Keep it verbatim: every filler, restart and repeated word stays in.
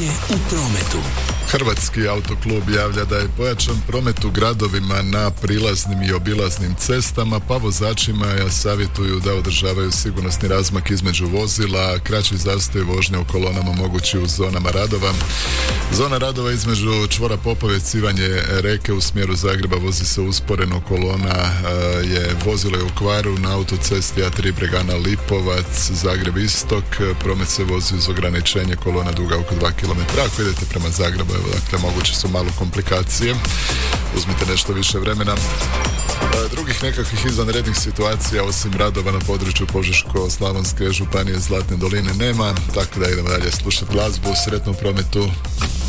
Stanje u prometu. Hrvatski autoklub javlja da je pojačan promet u gradovima na prilaznim i obilaznim cestama, pa vozačima savjetuju da održavaju sigurnosni razmak između vozila, kraći zastoj vožnje u kolonama mogući u zonama radova. Zona radova između čvora Popovec, Ivanje Reke u smjeru Zagreba vozi se usporeno, kolona je vozilo je u kvaru na autocesti A tri Bregana Lipovac, Zagreb istok, promet se vozi uz ograničenje, kolona duga oko dva kilometra. Ako idete prema Zagrebu, evo, dakle, moguće su malo komplikacije, uzmite nešto više vremena. Drugih nekakvih izvanrednih situacija osim radova na području Požeško-slavonske županije Zlatne doline nema, tako da idemo dalje slušati glazbu. Sretno u prometu.